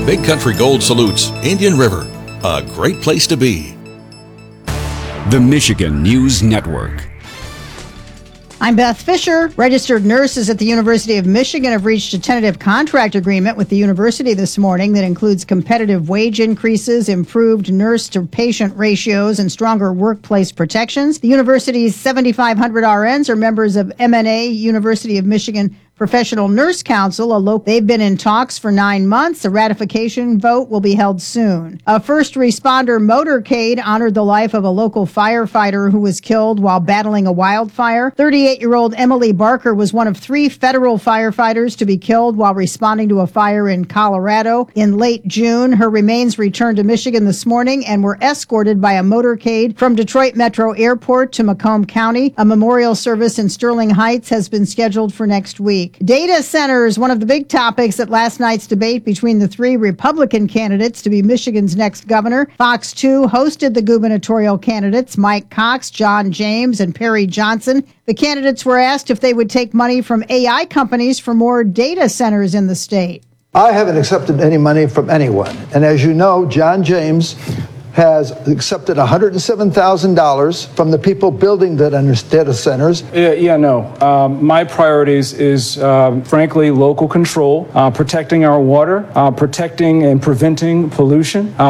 Big Country Gold salutes Indian River, a great place to be. The Michigan News Network. I'm Beth Fisher. Registered nurses at the University of Michigan have reached a tentative contract agreement with the university this morning that includes competitive wage increases, improved nurse-to-patient ratios, and stronger workplace protections. The university's 7,500 RNs are members of MNA, University of Michigan Professional Nurse Council. They've been in talks for 9 months. A ratification vote will be held soon. A first responder motorcade honored the life of a local firefighter who was killed while battling a wildfire. 38-year-old Emily Barker was one of 3 federal firefighters to be killed while responding to a fire in Colorado in late June. Her remains returned to Michigan this morning and were escorted by a motorcade from Detroit Metro Airport to Macomb County. A memorial service in Sterling Heights has been scheduled for next week. Data centers, one of the big topics at last night's debate between the 3 Republican candidates to be Michigan's next governor. Fox 2 hosted the gubernatorial candidates, Mike Cox, John James, and Perry Johnson. The candidates were asked if they would take money from AI companies for more data centers in the state. I haven't accepted any money from anyone. And as you know, John James has accepted $107,000 from the people building the data centers. My priorities is, frankly, local control, protecting our water, protecting and preventing pollution.